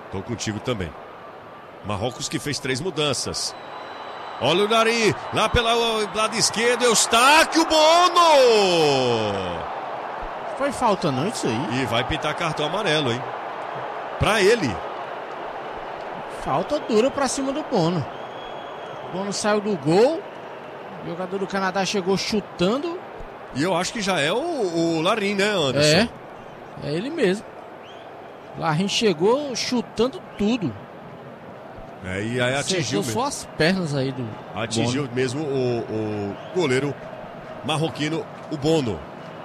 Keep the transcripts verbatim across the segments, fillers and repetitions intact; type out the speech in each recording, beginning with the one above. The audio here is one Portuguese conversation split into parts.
Tô contigo também. Marrocos que fez três mudanças. Olha o Nari, lá pelo lado esquerdo, Eustáquio Bono! Foi falta não isso aí? E vai pintar cartão amarelo, hein? Pra ele. Falta dura pra cima do Bono. O Bono saiu do gol. O jogador do Canadá chegou chutando. E eu acho que já é o, o Larin, né, Anderson? É, é ele mesmo. Larin chegou chutando tudo. É, e aí atingiu mesmo. Só as pernas aí do Atingiu Bono. mesmo o, o goleiro marroquino, o Bono.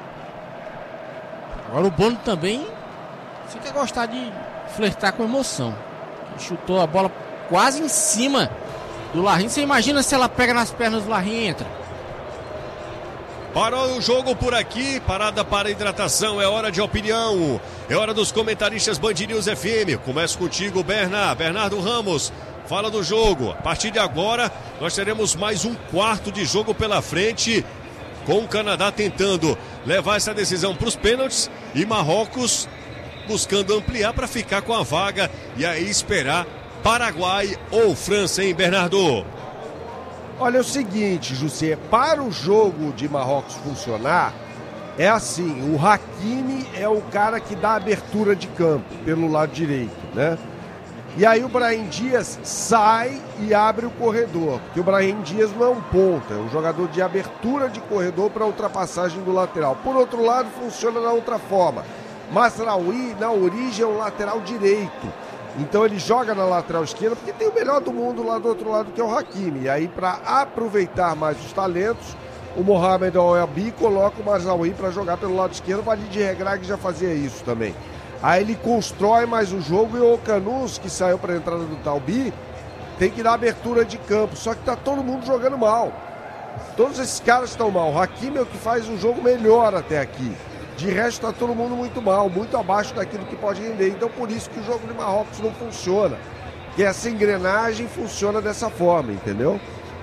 Agora o Bono também fica a gostar de flertar com emoção. Ele chutou a bola quase em cima do Larin. Você imagina se ela pega nas pernas do Larin e entra? Parou o jogo por aqui, parada para hidratação, é hora de opinião, é hora dos comentaristas Band News F M. Começo contigo, Bernard, Bernardo Ramos, fala do jogo. A partir de agora, nós teremos mais um quarto de jogo pela frente, com o Canadá tentando levar essa decisão para os pênaltis e Marrocos buscando ampliar para ficar com a vaga e aí esperar Paraguai ou França, hein, Bernardo? Olha, é o seguinte, José, para o jogo de Marrocos funcionar, é assim, o Hakimi é o cara que dá abertura de campo pelo lado direito, né? E aí o Brahim Dias sai e abre o corredor, porque o Brahim Dias não é um ponta, é um jogador de abertura de corredor para ultrapassagem do lateral. Por outro lado, funciona da outra forma. Mazraoui, na origem, é um lateral direito. Então ele joga na lateral esquerda porque tem o melhor do mundo lá do outro lado, que é o Hakimi. E aí, para aproveitar mais os talentos, o Mohamed El-Abi coloca o Mazraoui para jogar pelo lado esquerdo. O Walid Regragui já fazia isso também. Aí ele constrói mais o jogo e o Ocanus, que saiu para a entrada do Talbi, tem que dar abertura de campo. Só que tá todo mundo jogando mal. Todos esses caras estão mal. O Hakimi é o que faz o jogo melhor até aqui. De resto, está todo mundo muito mal, muito abaixo daquilo que pode render. Então, por isso que o jogo de Marrocos não funciona. Que essa engrenagem funciona dessa forma, entendeu?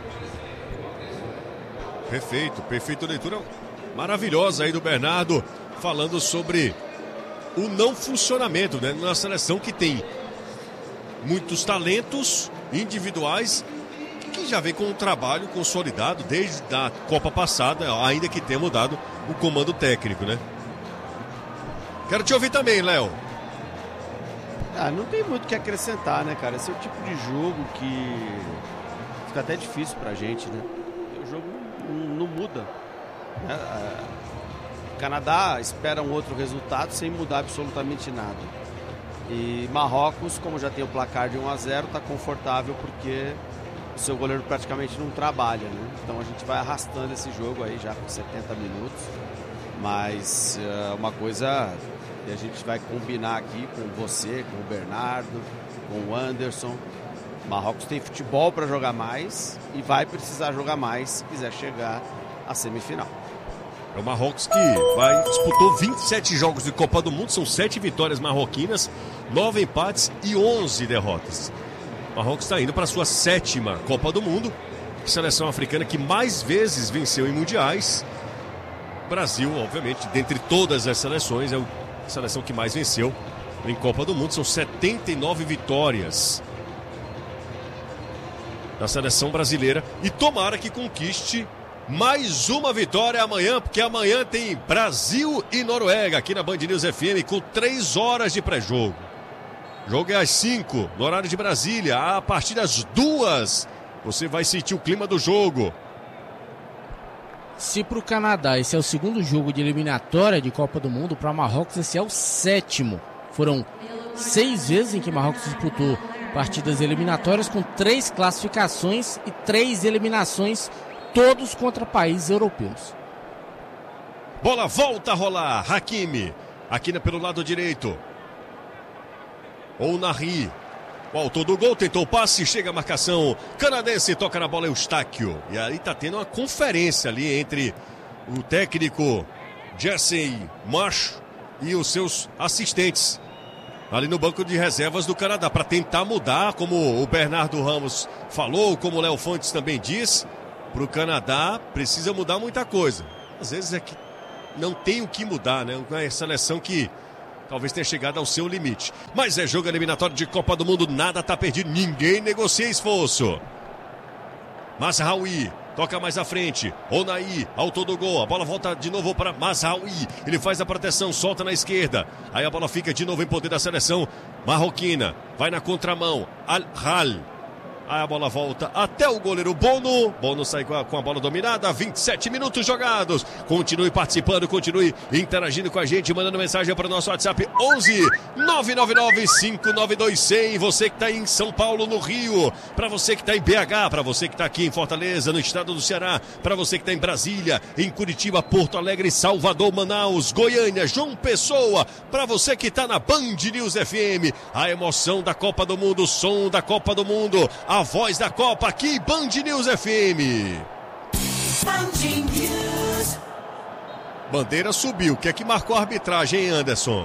Perfeito, perfeita leitura maravilhosa aí do Bernardo, falando sobre o não funcionamento, né? Na seleção que tem muitos talentos individuais que já vem com um trabalho consolidado desde a Copa passada, ainda que tenha mudado o comando técnico, né? Quero te ouvir também, Léo. Ah, não tem muito o que acrescentar, né, cara? Esse é o tipo de jogo que fica até difícil pra gente, né? O jogo não, não muda, né? O Canadá espera um outro resultado sem mudar absolutamente nada. E Marrocos, como já tem o placar de um a zero, tá confortável porque o seu goleiro praticamente não trabalha, né? Então a gente vai arrastando esse jogo aí já por setenta minutos. Mas uh, uma coisa que a gente vai combinar aqui com você, com o Bernardo, com o Anderson. Marrocos tem futebol para jogar mais e vai precisar jogar mais se quiser chegar à semifinal. É o Marrocos que vai, disputou vinte e sete jogos de Copa do Mundo, são sete vitórias marroquinas, nove empates e onze derrotas. O Marrocos está indo para a sua sétima Copa do Mundo, seleção africana que mais vezes venceu em mundiais. Brasil, obviamente, dentre todas as seleções, é a seleção que mais venceu em Copa do Mundo. São setenta e nove vitórias da seleção brasileira. E tomara que conquiste mais uma vitória amanhã, porque amanhã tem Brasil e Noruega aqui na Band News F M com três horas de pré-jogo. O jogo é às cinco, no horário de Brasília. A partir das duas, você vai sentir o clima do jogo. Se para o Canadá esse é o segundo jogo de eliminatória de Copa do Mundo, para Marrocos esse é o sétimo. Foram seis vezes em que Marrocos disputou partidas eliminatórias com três classificações e três eliminações, todos contra países europeus. Bola volta a rolar, Hakimi, aqui pelo lado direito. Ou Nari. O autor do gol tentou o passe, chega a marcação canadense, toca na bola Eustáquio. E aí tá tendo uma conferência ali entre o técnico Jesse Marsh e os seus assistentes ali no banco de reservas do Canadá, para tentar mudar, como o Bernardo Ramos falou, como o Léo Fontes também diz, para o Canadá precisa mudar muita coisa. Às vezes é que não tem o que mudar, né? Uma seleção que talvez tenha chegado ao seu limite. Mas é jogo eliminatório de Copa do Mundo, nada tá perdido, ninguém negocia esforço. Mazraoui toca mais à frente, Onaí, autor do gol, a bola volta de novo para Mazraoui, ele faz a proteção, solta na esquerda, aí a bola fica de novo em poder da seleção marroquina, vai na contramão, Al-Hal, aí a bola volta até o goleiro Bono, Bono sai com a, com a bola dominada, vinte e sete minutos jogados, continue participando, continue interagindo com a gente, mandando mensagem para o nosso WhatsApp onze nove nove nove cinco nove dois zero zero, você que está em São Paulo, no Rio, para você que está em B H, para você que está aqui em Fortaleza, no estado do Ceará, para você que está em Brasília, em Curitiba, Porto Alegre, Salvador, Manaus, Goiânia, João Pessoa, para você que está na Band News F M, a emoção da Copa do Mundo, o som da Copa do Mundo, a voz da Copa aqui, Band News F M. Band News. Bandeira subiu, o que é que marcou a arbitragem, hein, Anderson?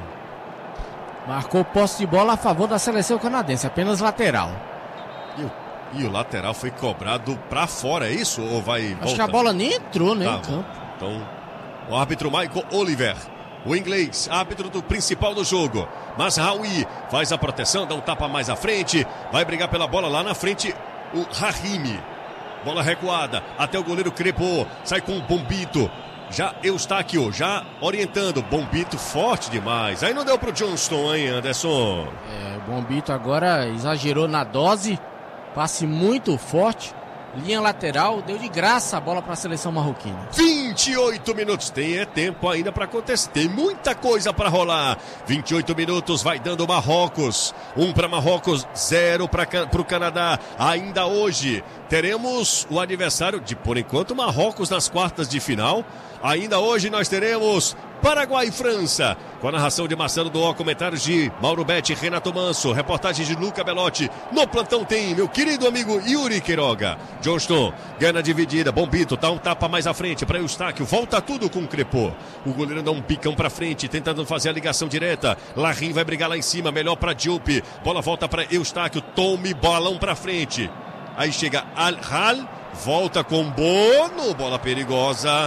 Marcou posse de bola a favor da seleção canadense, apenas lateral. E o, e o lateral foi cobrado pra fora, é isso? Ou vai Acho voltar? que a bola nem entrou, né, tá, em campo. Então, o árbitro Michael Oliver, o inglês, árbitro do principal do jogo. Mazraoui faz a proteção, dá um tapa mais à frente, vai brigar pela bola lá na frente, o Rahimi. Bola recuada, até o goleiro Crepô, sai com o Bombito. Já Eustáquio, já orientando, Bombito forte demais. Aí não deu pro Johnston, hein, Anderson? É, o Bombito agora exagerou na dose, passe muito forte, linha lateral, deu de graça a bola para a seleção marroquina. vinte e oito minutos, tem é tempo ainda para acontecer, tem muita coisa para rolar. vinte e oito minutos, vai dando Marrocos, um para Marrocos, zero para o Canadá. Ainda hoje teremos o adversário de, por enquanto, Marrocos nas quartas de final. Ainda hoje nós teremos Paraguai e França, com a narração de Marcelo Duó, comentários de Mauro Betti, Renato Manso, reportagem de Luca Belotti. No plantão tem meu querido amigo Yuri Queiroga. Johnston ganha na dividida, Bombito dá um tapa mais à frente para Eustáquio, volta tudo com o Crepô. O goleiro dá um picão para frente, tentando fazer a ligação direta. Larim vai brigar lá em cima, melhor para Diop. Bola volta para Eustáquio, tome bolão para frente. Aí chega Al-Hal, volta com Bono, bola perigosa.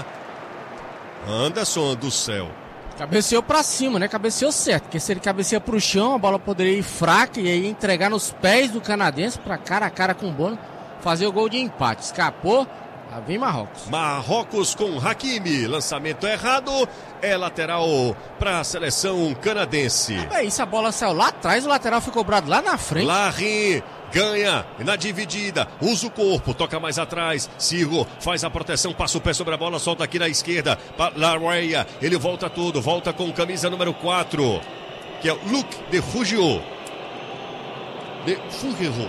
Anderson do céu. Cabeceou pra cima, né? Cabeceou certo, porque se ele cabeceia pro chão, a bola poderia ir fraca e aí entregar nos pés do canadense pra cara a cara com o Bono, fazer o gol de empate. Escapou, lá vem Marrocos. Marrocos com Hakimi, lançamento errado, é lateral pra seleção canadense. É isso, a bola saiu lá atrás, o lateral foi cobrado lá na frente. Larry ganha na dividida, usa o corpo, toca mais atrás, Cirro faz a proteção, passa o pé sobre a bola, solta aqui na esquerda, Larreia, ele volta tudo, volta com camisa número quatro, que é o Luc de Fugio. De Fugio.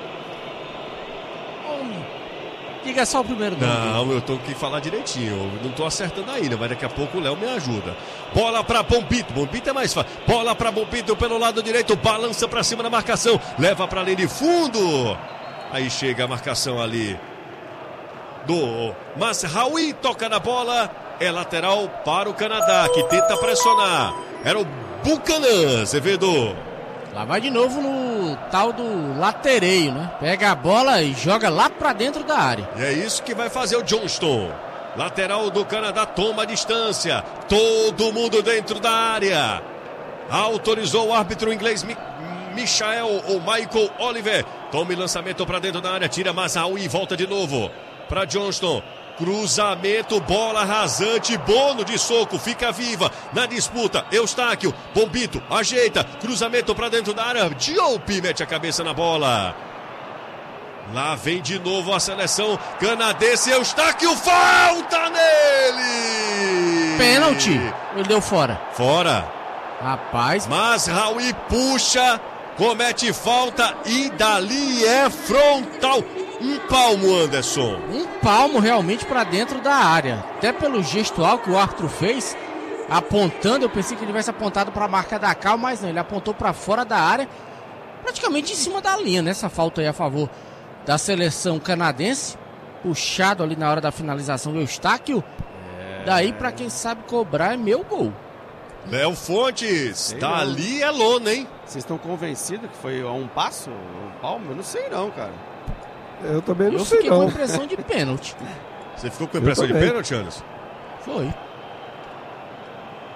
Diga só o primeiro nome. Não, eu tô aqui falar direitinho, eu não tô acertando ainda, mas daqui a pouco o Léo me ajuda. Bola pra Bombito, Bombito é mais fácil. Bola pra Bombito pelo lado direito, balança pra cima da marcação, leva pra linha de fundo. Aí chega a marcação ali do Mazraoui, toca na bola, é lateral para o Canadá, que tenta pressionar. Era o Buchanan, Azevedo. Lá vai de novo no tal do latereio, né? Pega a bola e joga lá pra dentro da área. E é isso que vai fazer o Johnston. Lateral do Canadá toma a distância. Todo mundo dentro da área. Autorizou o árbitro inglês Mi Michael ou Michael Oliver. Tome lançamento para dentro da área. Tira Mazraoui e volta de novo para Johnston. Cruzamento, bola rasante, Bono de soco, fica viva na disputa, Eustáquio, Bombito, ajeita, cruzamento para dentro da área, Diop mete a cabeça na bola. Lá vem de novo a seleção canadense, Eustáquio, falta nele! Pênalti, ele deu fora. Fora. Rapaz. Mazraoui puxa, comete falta e dali é frontal. Um palmo, Anderson. Um palmo realmente para dentro da área. Até pelo gestual que o árbitro fez, apontando, eu pensei que ele tivesse apontado para a marca da Cal, mas não, ele apontou para fora da área, praticamente em cima da linha, nessa falta aí a favor da seleção canadense. Puxado ali na hora da finalização do Eustáquio. É... Daí, para quem sabe cobrar, é meu gol. Léo Fontes, dali é lona, hein? Vocês estão convencidos que foi a um passo? Um palmo? Eu não sei não, cara. Eu também não eu sei, não. Eu fiquei com impressão de pênalti. Você ficou com impressão de pênalti, Anderson? Foi.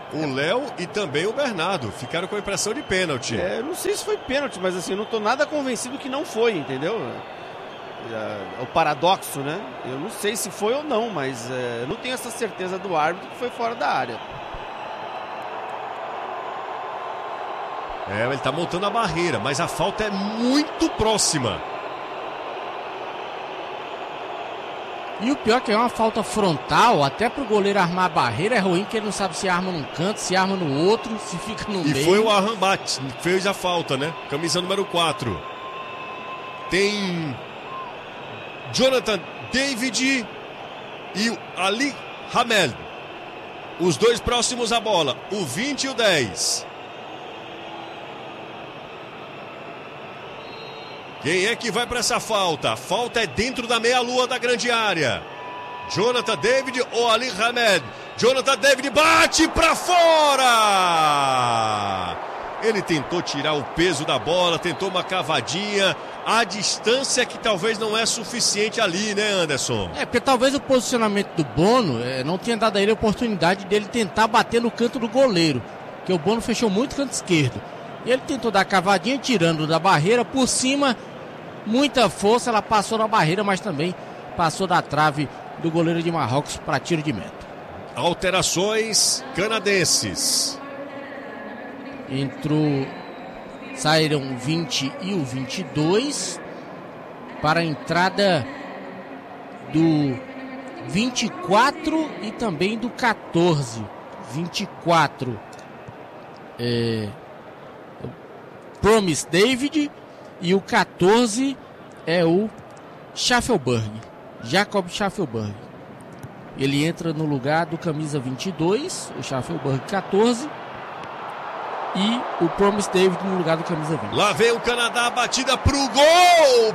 O Léo e também o Bernardo ficaram com a impressão de pênalti. É, eu não sei se foi pênalti, mas assim, eu não tô nada convencido que não foi, entendeu? É, o paradoxo, né? Eu não sei se foi ou não, mas é, eu não tenho essa certeza do árbitro que foi fora da área. É, ele tá montando a barreira, mas a falta é muito próxima. E o pior é que é uma falta frontal, até pro goleiro armar a barreira é ruim, que ele não sabe se arma num canto, se arma no outro, se fica no e meio. E foi o Arrambat que fez a falta, né? Camisa número quatro. Tem Jonathan David e o Ali Hamed. Os dois próximos à bola, o vinte e o dez. Quem é que vai para essa falta? A falta é dentro da meia-lua da grande área. Jonathan David ou Ali Hamed? Jonathan David bate para fora! Ele tentou tirar o peso da bola, tentou uma cavadinha. A distância que talvez não é suficiente ali, né, Anderson? É, porque talvez o posicionamento do Bono é, não tenha dado a ele a oportunidade dele tentar bater no canto do goleiro. Porque o Bono fechou muito o canto esquerdo. E ele tentou dar a cavadinha, tirando da barreira, por cima, muita força, ela passou na barreira, mas também passou da trave do goleiro de Marrocos para tiro de meta. Alterações canadenses. Entrou, saíram o vinte e o vinte e dois para a entrada do vinte e quatro e também do quatorze. vinte e quatro é... Promise David e o quatorze é o Schaffelberg, Jacob Schaffelberg. Ele entra no lugar do camisa vinte e dois, o Schaffelberg quatorze, e o Promise David no lugar do camisa vinte. Lá vem o Canadá, batida pro gol!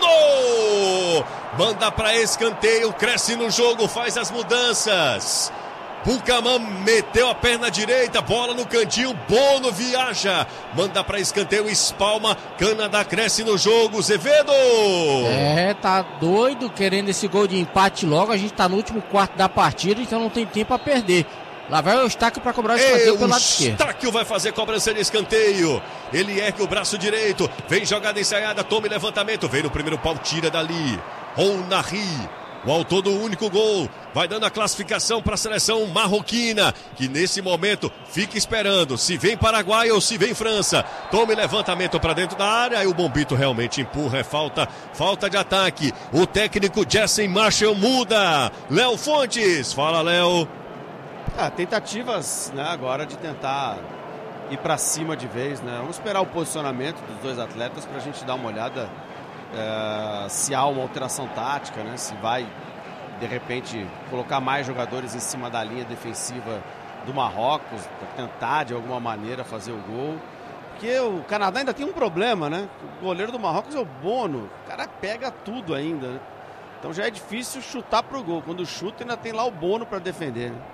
Bono! Manda para escanteio, cresce no jogo, faz as mudanças. Bucaman meteu a perna direita, bola no cantinho, Bono viaja, manda para escanteio, espalma, Canadá cresce no jogo, Zevedo! É, tá doido, querendo esse gol de empate logo, a gente tá no último quarto da partida, então não tem tempo a perder. Lá vai o Eustáquio para cobrar o escanteio pelo lado esquerdo. O Eustáquio vai fazer cobrança de escanteio, ele ergue o braço direito, vem jogada ensaiada, tome levantamento, vem no primeiro pau, tira dali, Onari. O autor do único gol vai dando a classificação para a seleção marroquina, que nesse momento fica esperando se vem Paraguai ou se vem França. Tome levantamento para dentro da área e o Bombito realmente empurra, é falta, falta de ataque. O técnico Jesse Marshall muda. Léo Fontes, fala Léo. Ah, tentativas, né, agora de tentar ir para cima de vez, né? Vamos esperar o posicionamento dos dois atletas para a gente dar uma olhada. É, se há uma alteração tática, né? Se vai de repente colocar mais jogadores em cima da linha defensiva do Marrocos para tentar de alguma maneira fazer o gol, porque o Canadá ainda tem um problema, né? O goleiro do Marrocos é o Bono, o cara pega tudo ainda, né? Então já é difícil chutar pro gol, quando chuta ainda tem lá o Bono para defender, né?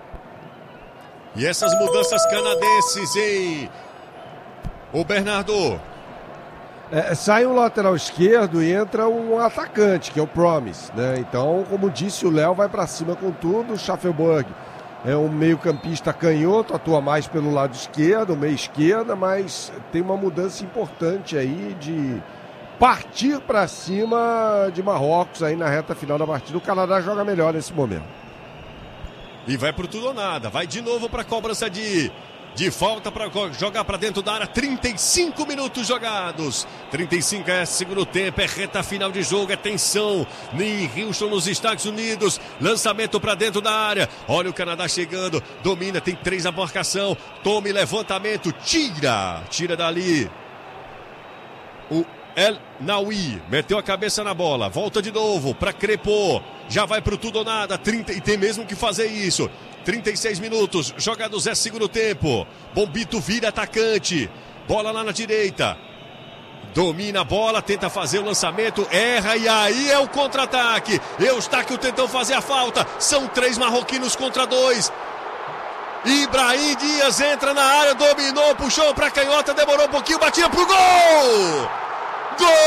E essas mudanças canadenses, hein? O Bernardo. É, sai um lateral esquerdo e entra um atacante, que é o Promise, né? Então, como disse, o Léo vai para cima com tudo. O Schaffelberg é um meio-campista canhoto, atua mais pelo lado esquerdo, meio esquerda, mas tem uma mudança importante aí de partir para cima de Marrocos aí na reta final da partida. O Canadá joga melhor nesse momento. E vai pro tudo ou nada, vai de novo para cobrança de... De falta para jogar para dentro da área, trinta e cinco minutos jogados. trinta e cinco é segundo tempo, é reta final de jogo, é tensão em Houston, nos Estados Unidos. Lançamento para dentro da área. Olha o Canadá chegando, domina, tem três na marcação. Tome levantamento, tira, tira dali. O El Naui meteu a cabeça na bola, volta de novo para Crepô. Já vai pro tudo ou nada, trinta, e tem mesmo que fazer isso. trinta e seis minutos, jogados é segundo tempo. Bombito vira atacante. Bola lá na direita. Domina a bola, tenta fazer o lançamento, erra e aí é o contra-ataque. Eustáquio tentou fazer a falta. São três marroquinos contra dois. Ibrahim Dias entra na área, dominou, puxou pra canhota, demorou um pouquinho, batia pro gol! Gol!